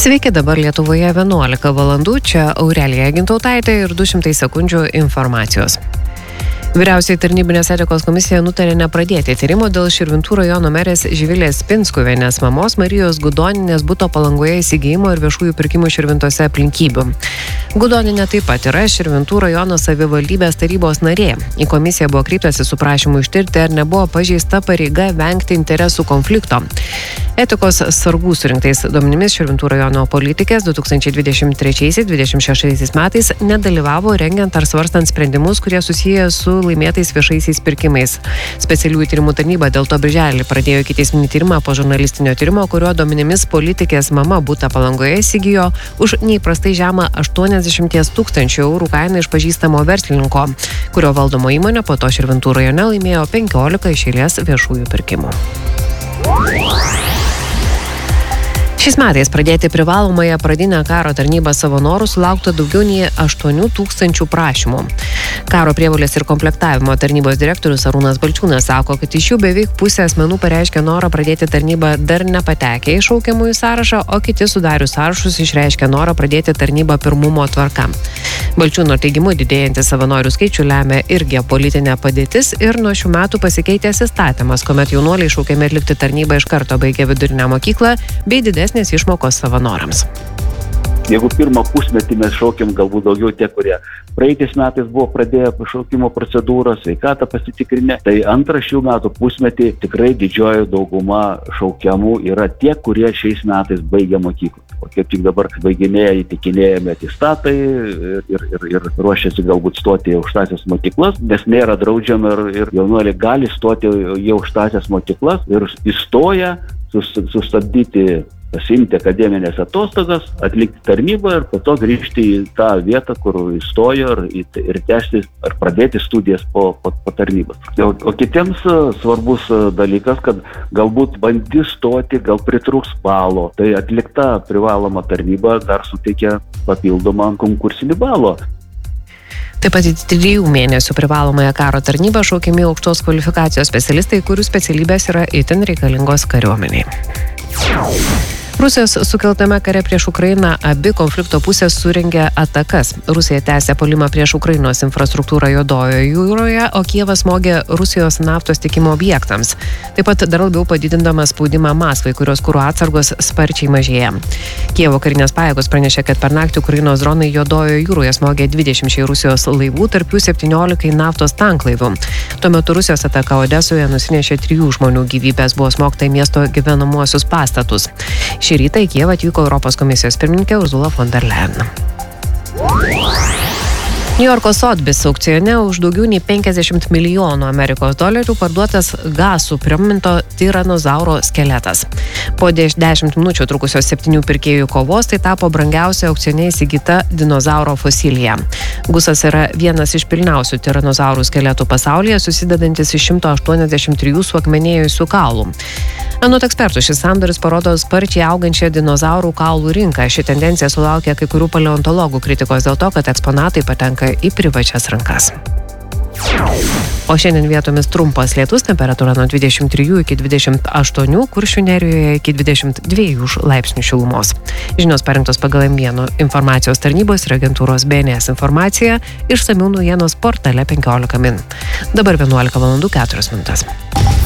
Sveiki, dabar Lietuvoje 11 valandų, čia Aurelija Gintautaitė ir 200 sekundžių informacijos. Vyriausioji tarnybinės etikos komisija nutarė nepradėti tyrimo dėl Širvintų rajono merės Živilės Pinskuvienės mamos Marijos Gudoninės buto Palangoje įsigijimo ir viešųjų pirkimų Širvintose aplinkybių. Gudoninė taip pat yra Širvintų rajono savivaldybės tarybos narė. Į komisiją buvo kreiptasi su prašymu ištirti, ar nebuvo pažeista pareiga vengti interesų konflikto. Etikos sargų surinktais duomenimis Širvintų rajono politikės 2023-2026 metais nedalyvavo rengiant ar svarstant sprendimus, kurie susiję su laimėtais viešaisiais pirkimais. Specialiųjų tyrimų tarnyba dėl to birželį pradėjo ikiteisminį tyrimą po žurnalistinio tyrimo, kurio duomenimis politikės mama butą Palangoje įsigijo už neįprastai žemą 80 000 eurų kainą iš pažįstamo verslininko, kurio valdomo įmonė po to Širvintų rajone laimėjo 15 iš eilės viešųjų pirkimų. Šiais metais pradėti privalomąją pradinę karo tarnybą savanorų sulaukta daugiau nei 8 000 prašymų. Karo prievolės ir komplektavimo tarnybos direktorius Arūnas Balčiūnas sako, kad iš jų beveik pusė asmenų pareiškė norą pradėti tarnybą dar nepatekę į šaukiamųjų sąrašą, o kiti sudarius sąrašus išreiškė norą pradėti tarnybą pirmumo tvarka. Balčiūno teigimu didėjantį savanorių skaičių lemia ir geopolitinė padėtis ir nuo šių metų pasikeitęs įstatymas, kuomet jaunuoliai šaukiami atlikti tarnybą iš karto baigė vidurinę mokyklą bei didesnės išmokos savanoriams. Jeigu pirmą pusmetį mes šaukiam galbūt daugiau tie, kurie praeitais metais buvo pradėję pašaukimo procedūrą, sveikatą pasitikrinę, tai antrą šių metų pusmetį tikrai didžioji dauguma šaukiamų yra tie, kurie šiais metais baigia mokyklą. O kaip tik dabar baiginėja įtikinėjami atestatai ir ruošiasi galbūt stoti į aukštąsias mokyklas, nes nėra draudžiama ir jaunuoliai gali stoti į aukštąsias mokyklas ir įstoja sustabdyti, pasiimti akademinės atostogas, atlikti tarnybą ir po to grįžti į tą vietą, kur įstojo ir tęsti ar pradėti studijas po tarnybos. O kitiems svarbus dalykas, kad galbūt bandys stoti, gal pritrūks balo, tai atlikta privaloma tarnyba dar suteikia papildomą konkursinį balą. Taip pat 3 mėnesių privalomąją karo tarnybą šaukiami aukštos kvalifikacijos specialistai, kurių specialybės yra itin reikalingos kariuomeniai. Rusijos sukeltame kare prieš Ukrainą abi konflikto pusės surengė atakas. Rusija tęsė puolimą prieš Ukrainos infrastruktūrą Juodojoje jūroje, o Kijevas smogė Rusijos naftos tiekimo objektams. Taip pat dar labiau padidindamas spaudimą Maskvai, kurios kuro atsargos sparčiai mažėja. Kijevo karinės pajėgos pranešė, kad per naktį Ukrainos dronai Juodojoje jūroje smogė 20 Rusijos laivų, tarp jų 17 naftos tanklaivių. Tuo metu Rusijos ataka Odesoje nusinešė 3 žmonių gyvybės, buvo smogta į miesto gyvenamuosius pastatus. Šį rytą į Kijevą atvyko Europos komisijos pirmininkė Ursula von der Leyen. Niujorko Sotheby's aukcione už daugiau nei 50 milijonų Amerikos dolerių parduotas gasų priminto tiranozauro skeletas. Po 10 minučių trukusios 7 pirkėjų kovos tai tapo brangiausia aukcione įsigyta dinozauro fosilija. Gusas yra vienas iš pilniausių tiranozaurų skeletų pasaulyje, susidedantis iš 183 suakmenėjusių kaulų. Anot ekspertų, šis sandoris parodo sparčiai augančią dinozaurų kaulų rinką. Ši tendencija sulaukė kai kurių paleontologų kritikos dėl to, kad eksponatai patenka į privačias rankas. O šiandien vietomis trumpas lietus, temperatūra nuo 23 iki 28, Kuršių nerijoje iki 22 laipsnių šilumos. Žinios parengtos pagal M1 informacijos tarnybos ir agentūros BNS informacija, išsamių naujienos portale 15 min. Dabar 11 valandų 4 minutės.